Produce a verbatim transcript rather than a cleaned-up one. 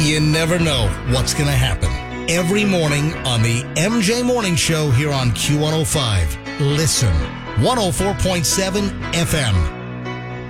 You never know what's going to happen. Every morning on the M J Morning Show here on Q one oh five. Listen, one oh four point seven F M.